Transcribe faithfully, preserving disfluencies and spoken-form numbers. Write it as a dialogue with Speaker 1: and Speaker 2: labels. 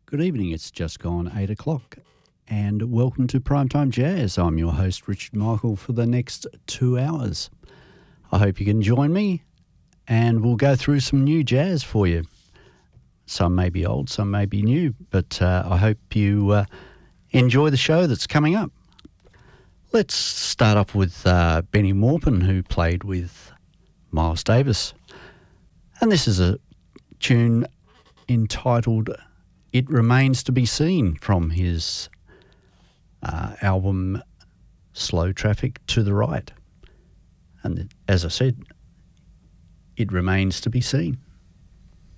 Speaker 1: Good evening, it's just gone eight o'clock and welcome to Primetime Jazz. I'm your host Richard Michael for the next two hours. I hope you can join me and we'll go through some new jazz for you. Some may be old, some may be new, but uh, I hope you uh, enjoy the show that's coming up. Let's start off with uh, Benny Maupin, who played with Miles Davis. And this is a tune entitled It Remains to Be Seen from his uh, album Slow Traffic to the Right. And as I said, it remains to be seen.